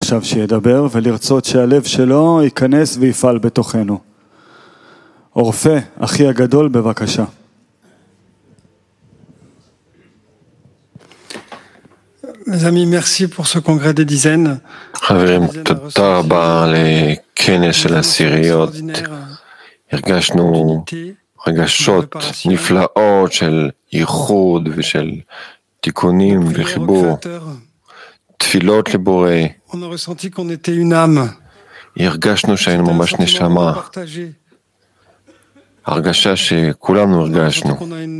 עכשיו שידבר ולרצות שהלב שלו ייכנס ויפעל בתוכנו. אורפה, אחי הגדול, בבקשה. Mes amis, merci pour ce congrès des dizaines. חברים, תודה רבה לכנס של העשיריות. הרגשנו רגשות נפלאות של ייחוד ושל תיקונים וחיבור. תפילות לבורא. הרגשנו שהיינו ממש נשמה. הרגשה שכולנו הרגשנו.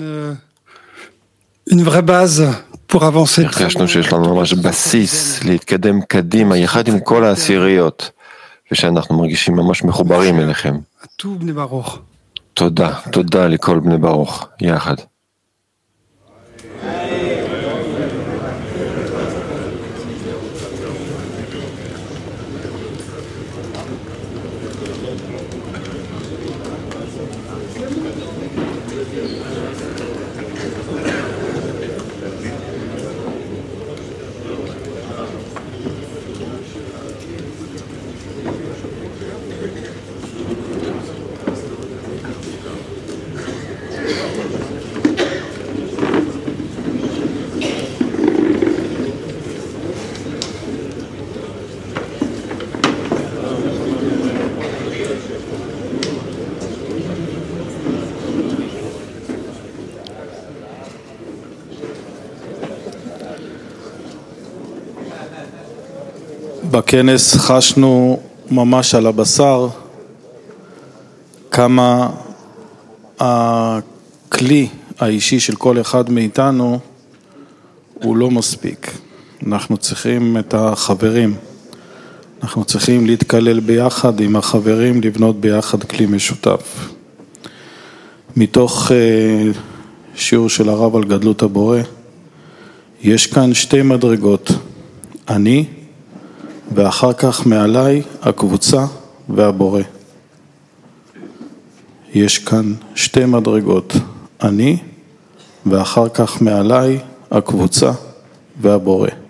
הרגשנו שיש לנו ממש בסיס להתקדם קדימה יחד עם כל העשיריות ושאנחנו מרגישים ממש מחוברים אליכם. תודה, תודה לכל בני ברוך יחד. בכנס חשנו ממש על הבשר כמה הכלי האישי של כל אחד מאיתנו הוא לא מספיק. אנחנו צריכים את החברים, אנחנו צריכים להתקלל ביחד עם החברים, לבנות ביחד כלי משותף. מתוך שיעור של הרב על גדלות הבורא, יש כאן שתי מדרגות, אני ואחר כך מעליי הקבוצה והבורא. יש כאן שתי מדרגות, אני ואחר כך מעליי הקבוצה והבורא.